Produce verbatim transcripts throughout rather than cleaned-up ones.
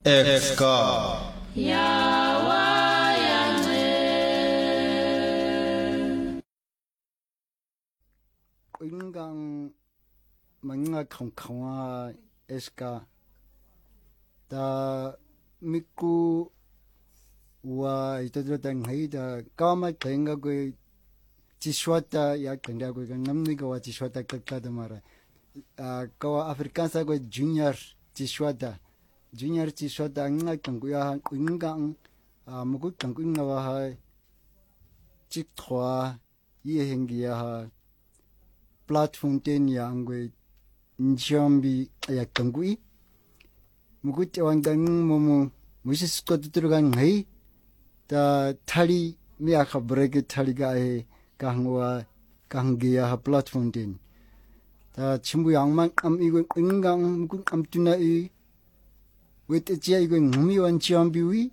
Exka Yawa Yangwe Ingang mga kangkawa eska da miku wa itadro tang haida kama tenga go chiswata ya kenda go namni go chiswata kakada mara kawa afrikansa go junior chiswata junior chiswata nga kanguya ingang mugu kanguya wa ha chikthwa ye hengia ha platform ten yangwe njambi ya kangui mugut wangang momo musis ko turugan hai ta thali miya khabre ke thali ga hai kahwa kahgia ha platform ten ta chimbu yangman am igo ingang mugut am tuna i wet chia igo ngumi wan chambi wi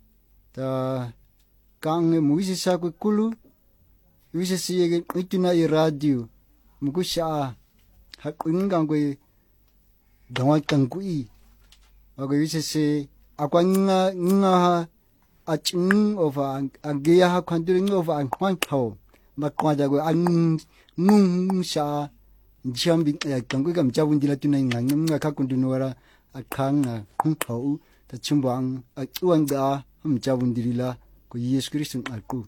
ta kang musis sa ko kulu musis ye ituna i radio mukusha hakungang ko dawat kangui aga wisese akwanga nga aching over agia ha kwanduring over an kwantao makwada go an ngung sha jambi kangui kam jabundila tunai ngam nga kakunduwara akanga kwantao ta chimbang atuanga am jabundila ko yesu kristus alku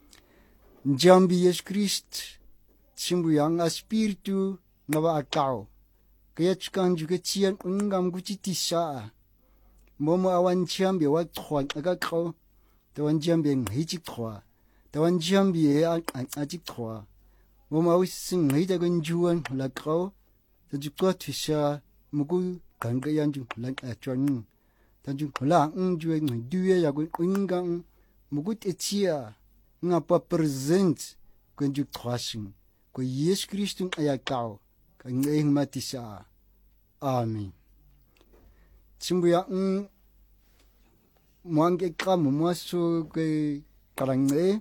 jambi yesu kristus chimbu yang espiritu ngaba akao kaya chukan juga chian ungam guci tisha momo awan chambi wa thwa aga kho tawan chambi ngi thwa tawan chambi e a chi thwa momo awising ngi da gun juan la kho ta jukwa tisha mugu kangayan ju la achwan ta ju la ng ju ngi duye ya gun ungam mugu techia ngapa present gun ju thwasing ko yesu kristus ayakao kangeng matisa amen chimbuya ng muange ka mumaso ke karangne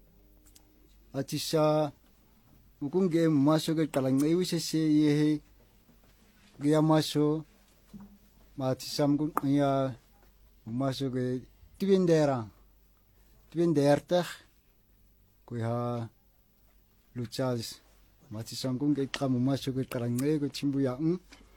atisa mukunge mumaso ke karangne wisese ye gya maso matisa mukun ya mumaso ke tibendera tibenderta ko ha luchas matisang kung kay kamumasyo kay karangne ko chimbuya ng